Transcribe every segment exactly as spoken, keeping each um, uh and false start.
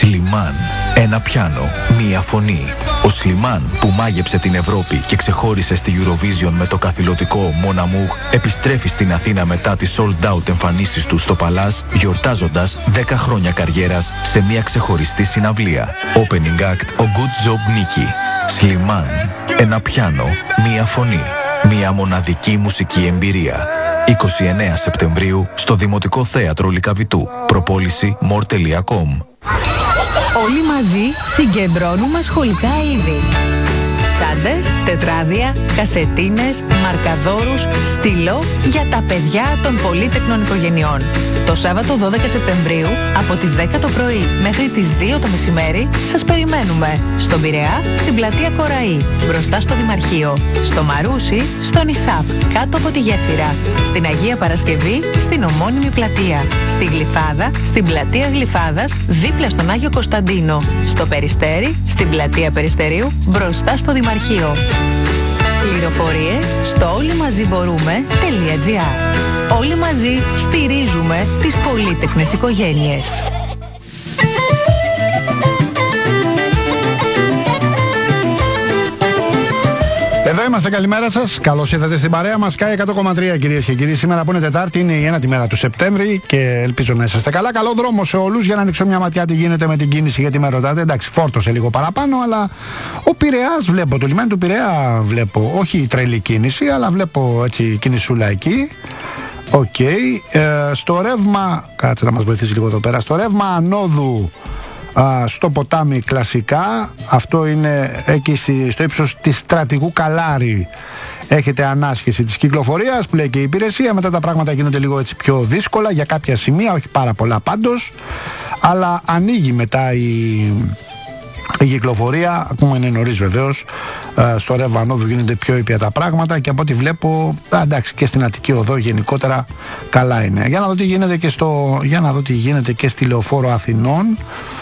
Σλιμάν. Ένα πιάνο, μία φωνή. Ο Σλιμάν που μάγεψε την Ευρώπη και ξεχώρισε στη Eurovision με το καθηλωτικό Mon Amour επιστρέφει στην Αθήνα μετά τις sold out εμφανίσεις του στο Παλάς, γιορτάζοντας δέκα χρόνια καριέρας σε μια ξεχωριστή συναυλία. Opening act ο Good Job Νίκη. Σλιμάν. Ένα πιάνο, μία φωνή. Μια μοναδική μουσική εμπειρία. είκοσι εννέα Σεπτεμβρίου στο Δημοτικό Θέατρο Λυκαβητού. Προπόληση more τελεία com. Όλοι μαζί συγκεντρώνουμε σχολικά είδη. Τσάντες, τετράδια, κασετίνες, μαρκαδόρους, στυλό για τα παιδιά των πολύτεκνων οικογενειών. Το Σάββατο δώδεκα Σεπτεμβρίου από τις δέκα το πρωί μέχρι τις δύο το μεσημέρι σας περιμένουμε στον Πειραιά, στην πλατεία Κοραή, μπροστά στο Δημαρχείο, στο Μαρούσι, στον Ισάπ, κάτω από τη Γέφυρα, στην Αγία Παρασκευή, στην ομώνυμη πλατεία, στη Γλυφάδα, στην πλατεία Γλυφάδας, δίπλα στον Άγιο Κωνσταντίνο, στο Περιστέρι, στην πλατεία Περιστερίου, μπροστά στο Δημαρχείο. Πληροφορίες στο όλοιμαζιμπορούμε.gr. Όλοι μαζί στηρίζουμε τις πολύτεκνες οικογένειες. Εδώ είμαστε, καλημέρα σας. Καλώς ήρθατε στην παρέα μας. Sky εκατό κόμμα τρία, κυρίες και κύριοι. Σήμερα που είναι Τετάρτη, είναι η ένατη μέρα του Σεπτέμβρη και ελπίζω να είσαστε καλά. Καλό δρόμο σε όλους για να ανοίξω μια ματιά τι γίνεται με την κίνηση, γιατί με ρωτάτε. Εντάξει, φόρτωσε λίγο παραπάνω, αλλά ο Πειραιάς βλέπω, το λιμάνι του Πειραιά βλέπω, όχι τρελή κίνηση, αλλά βλέπω έτσι κινησούλα εκεί. Οκ. Okay. Ε, στο ρεύμα, κάτσε να μας βοηθήσει λίγο εδώ πέρα. Στο ρεύμα ανόδου α, στο ποτάμι κλασικά, αυτό είναι εκεί στο ύψος της Στρατηγού Καλάρη. Έχετε ανάσχεση της κυκλοφορίας που λέει και η υπηρεσία. Μετά τα πράγματα γίνονται λίγο έτσι πιο δύσκολα για κάποια σημεία, όχι πάρα πολλά πάντως, αλλά ανοίγει μετά η, η κυκλοφορία. Ακόμα είναι νωρίς βεβαίως. Στο ρεύμα ανόδου γίνονται πιο ήπια τα πράγματα και από ό,τι βλέπω, α, εντάξει, και στην Αττική Οδό γενικότερα καλά είναι. Για να δω τι γίνεται και, στο, για να δω τι γίνεται και στη Λεωφόρο Αθηνών.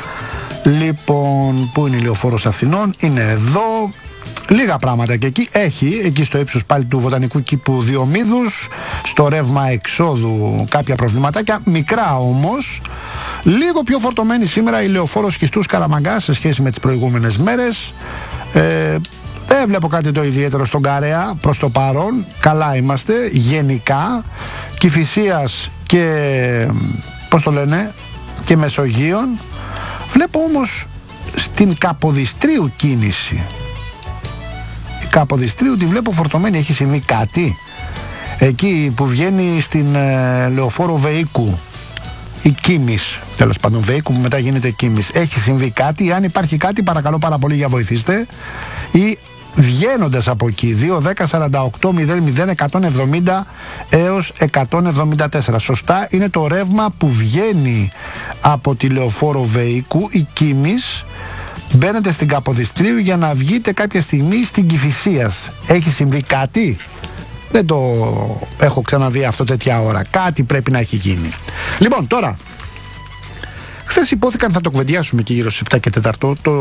Λοιπόν, πού είναι η Λεωφόρος Αθηνών? Είναι εδώ. Λίγα πράγματα και εκεί έχει, εκεί στο ύψος πάλι του Βοτανικού Κήπου Διομήδους, στο ρεύμα εξόδου κάποια προβληματάκια, μικρά όμως. Λίγο πιο φορτωμένη σήμερα η Λεωφόρος Χιστούς Καραμαγκάς σε σχέση με τις προηγούμενες μέρες. Ε, δεν βλέπω κάτι το ιδιαίτερο στον Καρέα προς το παρόν. Καλά είμαστε γενικά. Κηφισίας και, πώς το λένε, και Μεσογείων. Βλέπω όμως στην Καποδιστρίου κίνηση. Η Καποδιστρίου τη βλέπω φορτωμένη. Έχει συμβεί κάτι εκεί που βγαίνει στην ε, Λεωφόρο Βεϊκού, η Κίμης, τέλος πάντων Βεϊκού που μετά γίνεται Κίμης. Έχει συμβεί κάτι? Αν υπάρχει κάτι, παρακαλώ πάρα πολύ για βοηθήστε. Ή βγαίνοντας από εκεί, δύο δέκα σαράντα οκτώ μηδέν μηδέν εκατόν εβδομήντα έως εκατόν εβδομήντα τέσσερα. Σωστά, είναι το ρεύμα που βγαίνει από τη Λεωφόρο Βεϊκού, η Κίμης. Μπαίνετε στην Καποδιστρίου για να βγείτε κάποια στιγμή στην Κηφισίας. Έχει συμβεί κάτι? Δεν το έχω ξαναδεί αυτό τέτοια ώρα. Κάτι πρέπει να έχει γίνει. Λοιπόν, τώρα, χθες υπόθηκαν, θα το κουβεντιάσουμε και γύρω στις επτά και τέσσερα, το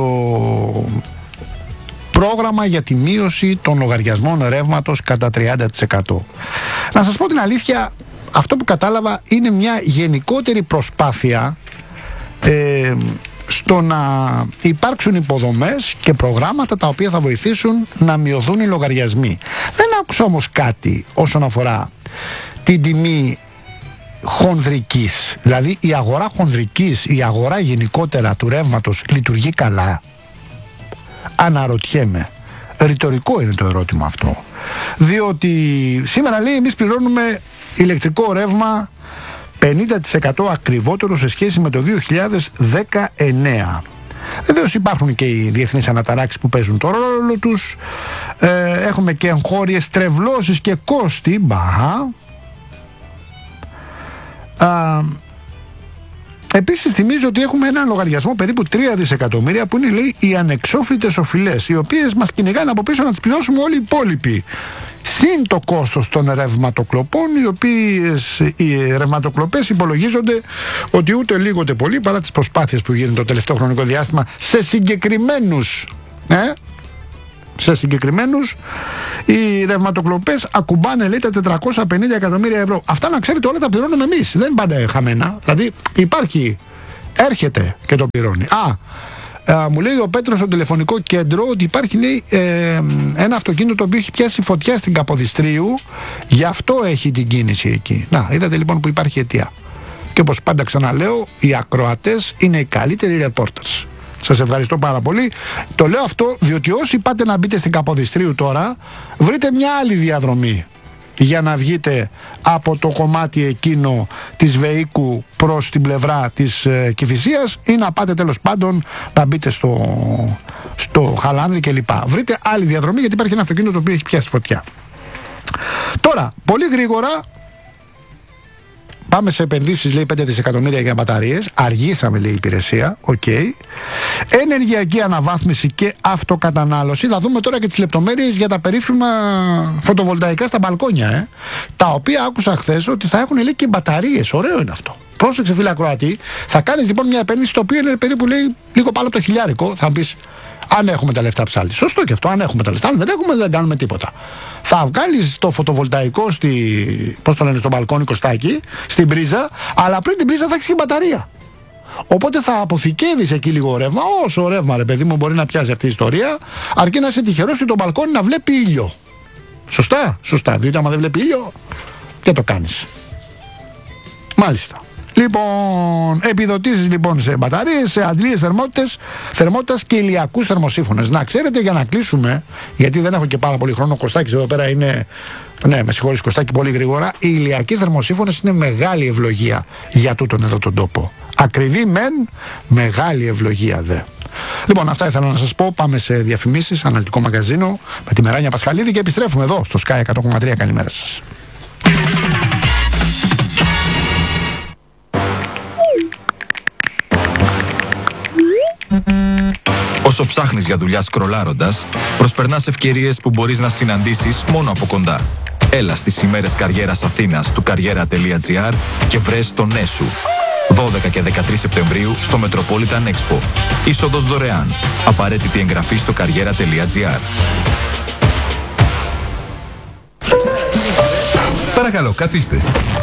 πρόγραμμα για τη μείωση των λογαριασμών ρεύματος κατά τριάντα τοις εκατό. Να σας πω την αλήθεια, αυτό που κατάλαβα είναι μια γενικότερη προσπάθεια ε, στο να υπάρξουν υποδομές και προγράμματα τα οποία θα βοηθήσουν να μειωθούν οι λογαριασμοί. Δεν άκουσα όμως κάτι όσον αφορά την τιμή χονδρικής. Δηλαδή η αγορά χονδρικής, η αγορά γενικότερα του ρεύματος λειτουργεί καλά? Αναρωτιέμαι. Ρητορικό είναι το ερώτημα αυτό. Διότι σήμερα λέει εμείς πληρώνουμε ηλεκτρικό ρεύμα πενήντα τοις εκατό ακριβότερο σε σχέση με το δύο χιλιάδες δεκαεννέα. Βεβαίως υπάρχουν και οι διεθνείς αναταράξεις που παίζουν το ρόλο τους. Ε, έχουμε και εγχώριες τρευλώσεις και κόστη. Μπα. Α, Επίσης θυμίζω ότι έχουμε έναν λογαριασμό περίπου τρία δισεκατομμύρια που είναι, λέει, οι ανεξόφλητες οφειλές, οι οποίες μας κυνηγάνε από πίσω να τις πληρώσουμε όλοι οι υπόλοιποι. Συν το κόστος των ρευματοκλοπών, οι οποίες οι ρευματοκλοπές υπολογίζονται ότι ούτε λίγο ούτε πολύ, παρά τις προσπάθειες που γίνουν το τελευταίο χρονικό διάστημα σε συγκεκριμένους ε, σε συγκεκριμένους οι ρευματοκλοπές ακουμπάνε, λέει, τα τετρακόσια πενήντα εκατομμύρια ευρώ. Αυτά, να ξέρετε, όλα τα πληρώνουμε εμείς, δεν πάνε χαμένα. Δηλαδή υπάρχει έρχεται και το πληρώνει. Α, α μου λέει ο Πέτρος στο τηλεφωνικό κέντρο ότι υπάρχει, λέει, ε, ένα αυτοκίνητο το οποίο έχει πιάσει φωτιά στην Καποδιστρίου, γι' αυτό έχει την κίνηση εκεί. Να, είδατε λοιπόν που υπάρχει αιτία. Και όπως πάντα ξαναλέω, οι ακροατές είναι οι καλύτεροι reporters. Σας ευχαριστώ πάρα πολύ. Το λέω αυτό διότι όσοι πάτε να μπείτε στην Καποδιστρίου τώρα, βρείτε μια άλλη διαδρομή για να βγείτε από το κομμάτι εκείνο της Βεΐκου προς την πλευρά της ε, Κηφισίας ή να πάτε τέλος πάντων να μπείτε στο, στο Χαλάνδρη κλπ. Βρείτε άλλη διαδρομή γιατί υπάρχει ένα αυτοκίνητο το οποίο έχει πιάσει φωτιά. Τώρα, πολύ γρήγορα πάμε σε επενδύσεις, λέει, πέντε δισεκατομμύρια για μπαταρίες. Αργήσαμε, λέει, η υπηρεσία. Οκ. Okay. Ενεργειακή αναβάθμιση και αυτοκατανάλωση. Θα δούμε τώρα και τις λεπτομέρειες για τα περίφημα φωτοβολταϊκά στα μπαλκόνια. Ε, τα οποία άκουσα χθες ότι θα έχουν, λέει, και μπαταρίες. Ωραίο είναι αυτό. Πρόσεξε, φίλε ακροατή. Θα κάνεις λοιπόν μια επένδυση το οποίο είναι περίπου, λέει, λίγο πάνω από το χιλιάρικο. Θα μπεις. Αν έχουμε τα λεφτά ψάλτη. Σωστό και αυτό. Αν έχουμε τα λεφτά. Αν δεν έχουμε, δεν κάνουμε τίποτα. Θα βγάλεις το φωτοβολταϊκό στη, πώς το λένε, στο μπαλκόνι Κωστάκη, στην πρίζα, αλλά πριν την πρίζα θα έχεις και μπαταρία. Οπότε θα αποθηκεύεις εκεί λίγο ρεύμα. Όσο ρεύμα, ρε παιδί μου, μπορεί να πιάσει αυτή η ιστορία, αρκεί να είσαι τυχερός και το μπαλκόνι να βλέπει ήλιο. Σωστά, σωστά. Διότι άμα δεν βλέπει ήλιο, τι το κάνεις. Μάλιστα. Λοιπόν, επιδοτήσεις λοιπόν σε μπαταρίες, σε αντλίες θερμότητες, θερμότητας και ηλιακούς θερμοσύφωνες. Να ξέρετε, για να κλείσουμε, γιατί δεν έχω και πάρα πολύ χρόνο, ο Κωστάκης εδώ πέρα είναι, ναι, με συγχωρείς Κωστάκη, πολύ γρήγορα. Οι ηλιακοί θερμοσύφωνες είναι μεγάλη ευλογία για τούτον εδώ τον τόπο. Ακριβή μεν, μεγάλη ευλογία δε. Λοιπόν, αυτά ήθελα να σας πω. Πάμε σε διαφημίσεις, αναλυτικό μαγαζίνο με τη Μεράνια Πασχαλίδη και επιστρέφουμε εδώ στο Sky εκατό κόμμα τρία. Καλημέρα σας. Όσο ψάχνεις για δουλειά σκρολάροντας, προσπερνάς ευκαιρίες που μπορείς να συναντήσεις μόνο από κοντά. Έλα στις ημέρες καριέρας Αθήνας του καριέρα τελεία τζι άρ και βρες το ναι σου. δώδεκα και δεκατρείς Σεπτεμβρίου στο Metropolitan Expo. Είσοδος δωρεάν. Απαραίτητη εγγραφή στο καριέρα τελεία τζι άρ. Παρακαλώ, καθίστε.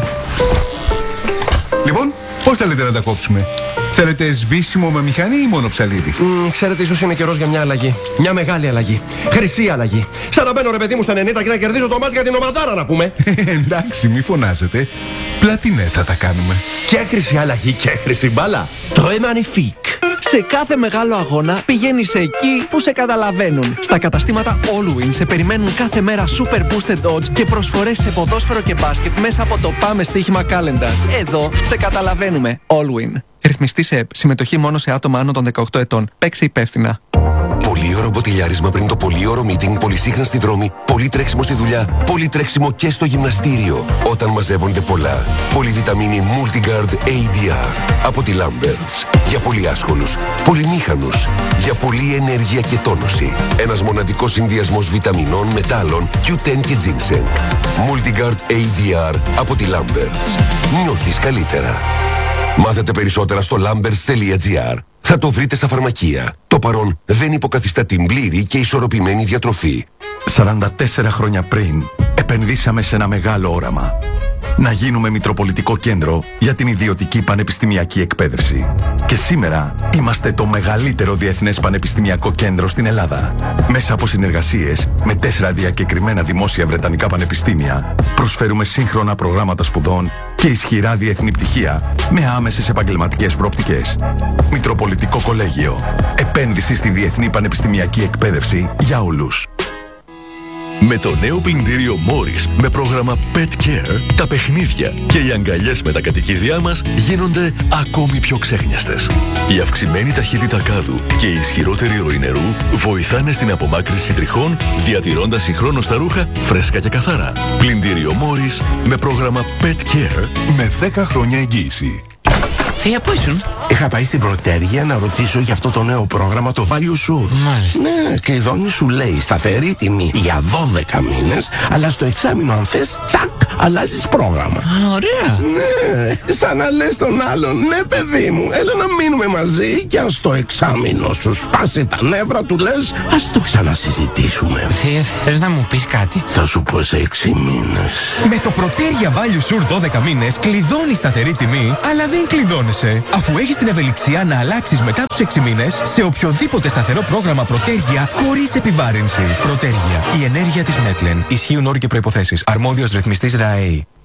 Λοιπόν, πώς θέλετε να τα κόψουμε? Θέλετε σβήσιμο με μηχανή ή μόνο ψαλίδι? Mm, ξέρετε, ίσως είναι καιρός για μια αλλαγή. Μια μεγάλη αλλαγή. Χρυσή αλλαγή. Σαν να μπαίνω, ρε παιδί μου, στα ενενήντα και να κερδίζω το μάτς για την ομαδάρα, να πούμε. Εντάξει, μη φωνάζετε. Πλατινέ θα τα κάνουμε. Και χρυσή αλλαγή και χρυσή μπάλα. Το Magnifique. Σε κάθε μεγάλο αγώνα πηγαίνεις εκεί που σε καταλαβαίνουν. Στα καταστήματα Allwin σε περιμένουν κάθε μέρα super boosted odds και προσφορές σε ποδόσφαιρο και μπάσκετ μέσα από το Πάμε Στοίχημα Calendar. Εδώ σε καταλαβαίνουμε. Allwin. Ρυθμιστή σε ΕΠ. Συμμετοχή μόνο σε άτομα άνω των δεκαοκτώ ετών. Παίξε υπεύθυνα. Πολύωρο μποτιλιάρισμα πριν το πολύωρο meeting, πολυσύχνα στη δρόμη, πολύ τρέξιμο στη δουλειά, πολύ τρέξιμο και στο γυμναστήριο. Όταν μαζεύονται πολλά. Πολυβιταμίνη Multigard έι ντι αρ από τη Lamberts. Για πολύ άσχολους, πολυμήχανους, για πολλή ενέργεια και τόνωση. Ένας μοναδικός συνδυασμός βιταμινών, μετάλλων, κιου τεν και ginseng. Multigard έι ντι αρ από τη Lamberts. Νιώθεις καλύτερα. Μάθετε περισσότερα στο lamberts τελεία τζι άρ. Θα το βρείτε στα φαρμακεία. Το παρόν δεν υποκαθιστά την πλήρη και ισορροπημένη διατροφή. σαράντα τέσσερα χρόνια πριν επενδύσαμε σε ένα μεγάλο όραμα. Να γίνουμε Μητροπολιτικό Κέντρο για την ιδιωτική πανεπιστημιακή εκπαίδευση. Και σήμερα είμαστε το μεγαλύτερο διεθνές πανεπιστημιακό κέντρο στην Ελλάδα. Μέσα από συνεργασίες με τέσσερα διακεκριμένα δημόσια βρετανικά πανεπιστήμια, προσφέρουμε σύγχρονα προγράμματα σπουδών και ισχυρά διεθνή πτυχία με άμεσες επαγγελματικές προοπτικές. Μητροπολιτικό Κολέγιο. Επένδυση στη διεθνή πανεπιστημιακή εκπαίδευση για όλους. Με το νέο πλυντήριο Morris με πρόγραμμα Pet Care, τα παιχνίδια και οι αγκαλιές με τα κατοικίδια μας γίνονται ακόμη πιο ξέχνιαστες. Η αυξημένη ταχύτητα κάδου και η ισχυρότερη ροή νερού βοηθάνε στην απομάκρυνση τριχών, διατηρώντας συγχρόνως τα ρούχα φρέσκα και καθαρά. Πλυντήριο Morris με πρόγραμμα Pet Care με δέκα χρόνια εγγύηση. Θεία, πού ήσουν? Είχα πάει στην Πρωτέρια να ρωτήσω για αυτό το νέο πρόγραμμα, το Value Sure. Μάλιστα. Ναι, κλειδώνει, σου λέει σταθερή τιμή για δώδεκα μήνες, αλλά στο εξάμηνο αν θες, τσακ, αλλάζεις πρόγραμμα. Α, ωραία. Ναι, σαν να λες τον άλλον, ναι παιδί μου, έλα να μείνουμε μαζί και αν στο εξάμηνο σου σπάσει τα νεύρα του λες, ας το ξανασυζητήσουμε. Θεία, θες να μου πεις κάτι? Θα σου πω σε έξι μήνες. Με το Πρωτέρια Value Sure δώδεκα μήνες κλειδώνει σταθερή τιμή, αλλά δεν κλειδώνει τσιτώνεσαι, αφού έχεις την ευελιξία να αλλάξεις μετά τους έξι μήνες σε οποιοδήποτε σταθερό πρόγραμμα Προτέργεια χωρίς επιβάρυνση. Προτέργεια. Η ενέργεια της Netlen. Ισχύουν όροι και προϋποθέσεις. Αρμόδιος ρυθμιστής ΡΑΕΗ.